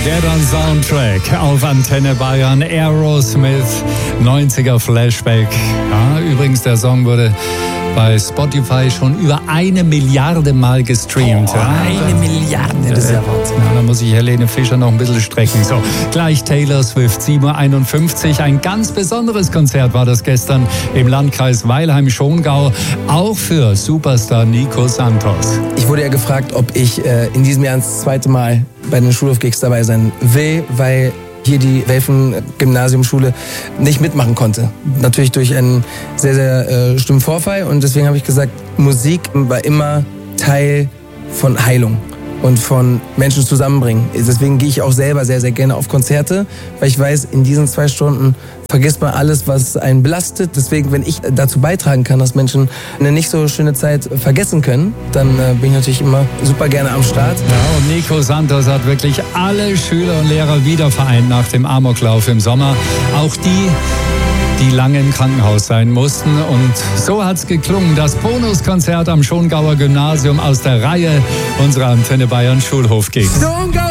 Der Soundtrack auf Antenne Bayern, Aerosmith, 90er Flashback. Ja, übrigens, der Song wurde bei Spotify schon über 1 Milliarde Mal gestreamt. Oh, ja. 1 Milliarde, das ist ja Wahnsinn. Ja, da muss ich Helene Fischer noch ein bisschen strecken. So, gleich Taylor Swift, 7.51 Uhr. Ein ganz besonderes Konzert war das gestern im Landkreis Weilheim-Schongau, auch für Superstar Nico Santos. Ich wurde ja gefragt, ob ich in diesem Jahr das 2. Mal bei den Schulhof-Gigs dabei sein will, weil hier die Welfen-Gymnasiumschule nicht mitmachen konnte. Natürlich durch einen sehr, sehr schlimmen Vorfall. Und deswegen habe ich gesagt, Musik war immer Teil von Heilung und von Menschen zusammenbringen. Deswegen gehe ich auch selber sehr, sehr gerne auf Konzerte, weil ich weiß, in diesen 2 Stunden vergisst man alles, was einen belastet. Deswegen, wenn ich dazu beitragen kann, dass Menschen eine nicht so schöne Zeit vergessen können, dann bin ich natürlich immer super gerne am Start. Ja, und Nico Santos hat wirklich alle Schüler und Lehrer wieder vereint nach dem Amoklauf im Sommer. Auch die lange im Krankenhaus sein mussten. Und so hat's geklungen. Das Bonuskonzert am Schongauer Gymnasium aus der Reihe unserer Antenne Bayern Schulhof-Gigs.